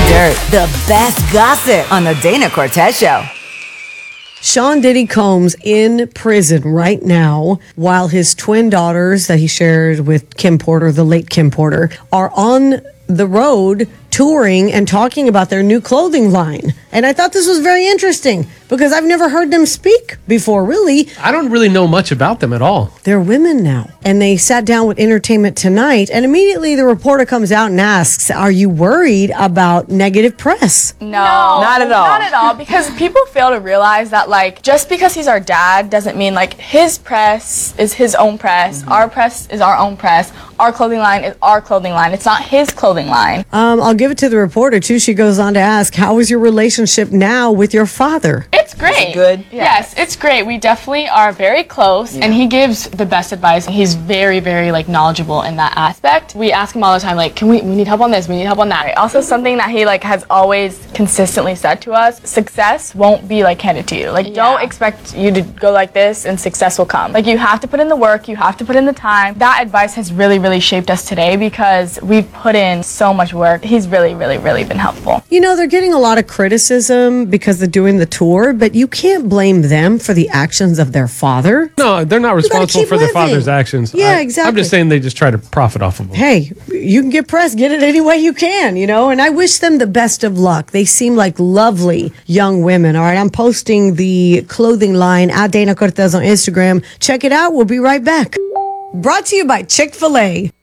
dirt, the best gossip on the Dana Cortez Show. Sean Diddy Combs in prison right now while his twin daughters that he shared with Kim Porter, the late Kim Porter, are on the road touring and talking about their new clothing line. And I thought this was very interesting because I've never heard them speak before, really. I don't really know much about them at all. They're women now. And they sat down with Entertainment Tonight, and immediately the reporter comes out and asks, are you worried about negative press? No, not at all. Not at all, because people fail to realize that, like, just because he's our dad doesn't mean, like, his press is his own press, our press is our own press, our clothing line is our clothing line. It's not his clothing line. I'll give it to the reporter, too. She goes on to ask, how is your relationship now with your father? It's great. Is it good? Yes, it's great. We definitely are very close, and he gives the best advice. He's very, very, like, knowledgeable in that aspect. We ask him all the time, like, we need help on this, we need help on that. Also, something that he, like, has always consistently said to us, success won't be, like, handed to you. Like, don't expect you to go like this and success will come. Like, you have to put in the work, you have to put in the time. That advice has really, really shaped us today because we've put in so much work. He's really, really, really been helpful. You know, they're getting a lot of criticism because they're doing the tour, but you can't blame them for the actions of their father. No, they're not responsible for their father's actions. Yeah, exactly. I'm just saying they just try to profit off of them. Hey, you can get press, get it any way you can, you know, and I wish them the best of luck. They seem like lovely young women. All right, I'm posting the clothing line at Dana Cortez on Instagram. Check it out. We'll be right back. Brought to you by Chick-fil-A.